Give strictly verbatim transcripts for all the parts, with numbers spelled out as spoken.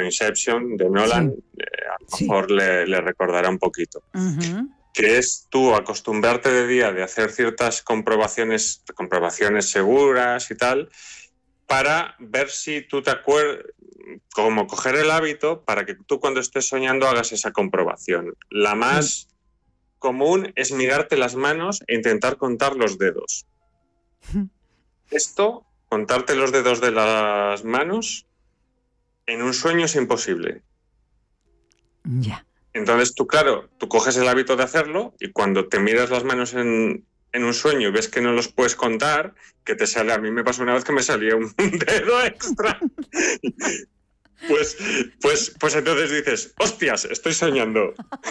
Inception de Nolan, Sí. eh, a lo Sí. mejor le, le recordará un poquito. Ujú. Que es tú acostumbrarte de día de hacer ciertas comprobaciones, comprobaciones seguras y tal, para ver si tú te acuerdas, como coger el hábito para que tú cuando estés soñando hagas esa comprobación. La más común es mirarte las manos e intentar contar los dedos. Esto, contarte los dedos de las manos, en un sueño es imposible. Ya. Entonces tú, claro, tú coges el hábito de hacerlo y cuando te miras las manos en, en un sueño y ves que no los puedes contar, que te sale, a mí me pasó una vez que me salía un dedo extra. Pues, pues, pues entonces dices, hostias, estoy soñando.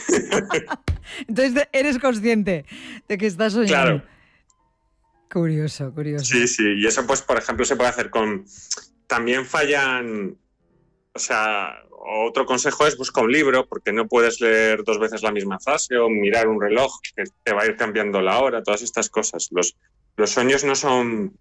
Entonces eres consciente de que estás soñando. Claro. Curioso, curioso. Sí, sí, y eso pues por ejemplo se puede hacer con... También fallan, o sea, otro consejo es busca un libro, porque no puedes leer dos veces la misma frase o mirar un reloj que te va a ir cambiando la hora, todas estas cosas. Los, los sueños no son,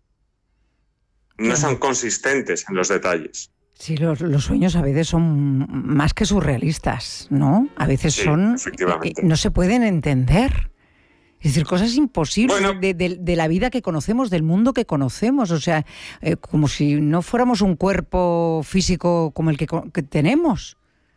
no son consistentes en los detalles. Sí, los, los sueños a veces son más que surrealistas, ¿no? A veces Sí, son... efectivamente. eh, no se pueden entender. Es decir, cosas imposibles Bueno. de, de- de la vida que conocemos, del mundo que conocemos. O sea, eh, como si no fuéramos un cuerpo físico como el que, co- que tenemos.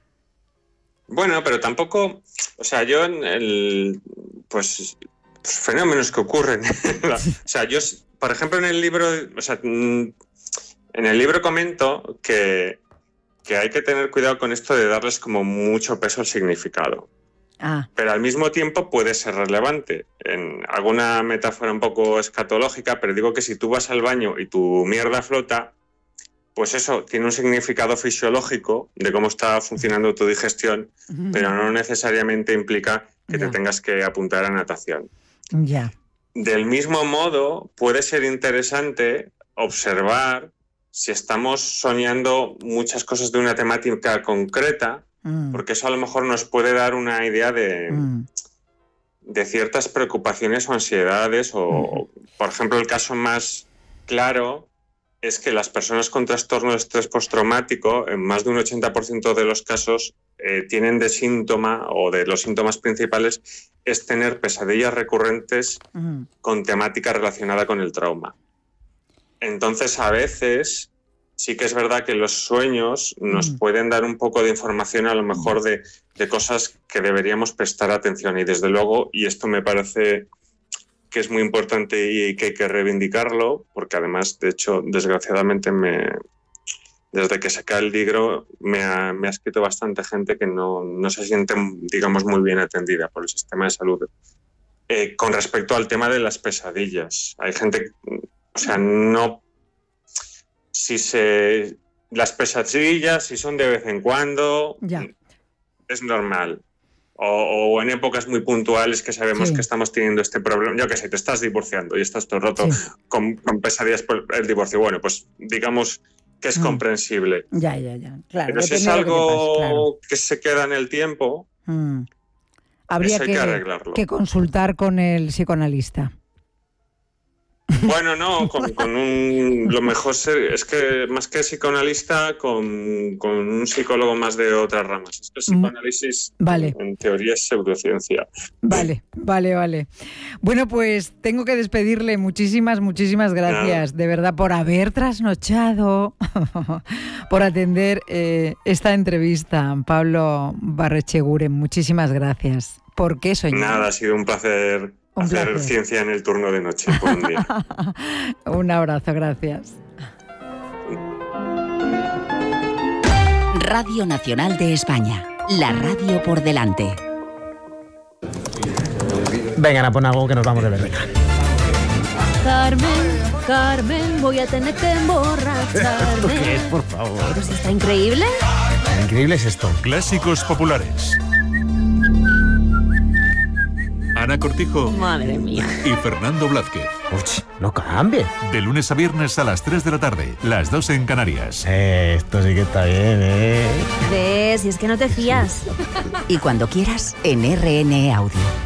Bueno, pero tampoco, o sea, yo en el, pues, pues, fenómenos que ocurren. O sea, yo, por ejemplo, en el libro, o sea, mm, en el libro comento que, que hay que tener cuidado con esto de darles como mucho peso al significado. Ah, Pero al mismo tiempo puede ser relevante. En alguna metáfora un poco escatológica, pero digo que si tú vas al baño y tu mierda flota, pues eso tiene un significado fisiológico de cómo está funcionando tu digestión, ujú, pero no necesariamente implica que Ya. te tengas que apuntar a natación. ya. Del mismo modo, puede ser interesante observar si estamos soñando muchas cosas de una temática concreta, Mm, porque eso a lo mejor nos puede dar una idea de, mm, de ciertas preocupaciones o ansiedades, o, por ejemplo, el caso más claro es que las personas con trastorno de estrés postraumático, en más de un ochenta por ciento de los casos, eh, tienen de síntoma, o de los síntomas principales, es tener pesadillas recurrentes mm. con temática relacionada con el trauma. Entonces, a veces sí que es verdad que los sueños nos Mm. pueden dar un poco de información, a lo mejor de, de cosas que deberíamos prestar atención. Y desde luego, y esto me parece que es muy importante y que hay que reivindicarlo, porque además, de hecho, desgraciadamente, me, desde que saqué el libro me ha, me ha escrito bastante gente que no, no se siente, digamos, muy bien atendida por el sistema de salud. Eh, con respecto al tema de las pesadillas, hay gente, o sea, no... Si se... Las pesadillas, si son de vez en cuando, Ya. es normal. O, o en épocas muy puntuales que sabemos Sí. que estamos teniendo este problema. Yo qué sé, te estás divorciando y estás todo el rato Sí. con, con pesadillas por el divorcio. Bueno, pues digamos que es Mm. comprensible. Ya, ya, ya. Claro, Pero si es depende de lo que te algo pase, claro. que se queda en el tiempo, Mm. Habría eso hay que, que arreglarlo. que consultar con el psicoanalista. bueno, no, con, con un... Lo mejor ser- es que más que psicoanalista, con, con un psicólogo más de otras ramas. Es que el psicoanálisis, Vale. en teoría, es pseudociencia. Vale, vale, vale. Bueno, pues tengo que despedirle. Muchísimas, muchísimas gracias, de verdad, por haber trasnochado, por atender eh, esta entrevista. Pablo Barrecheguren, muchísimas gracias. ¿Por qué soñar? Nada, ha sido un placer Un hacer placer. ciencia en el turno de noche por un día. Un abrazo, gracias. Radio Nacional de España. La radio por delante. Venga, Ana, pon algo que nos vamos de verbeca. Carmen, Carmen, voy a tener que emborracharme. ¿Qué es, por favor? Pero si está increíble. Increíble es esto. Clásicos populares. Ana Cortijo Madre mía. y Fernando Blázquez. Uy, no cambie. De lunes a viernes a las tres de la tarde, las dos en Canarias. Eh, esto sí que está bien, ¿eh? ¿Ves? Si es que no te fías. Y cuando quieras, en R N E Audio.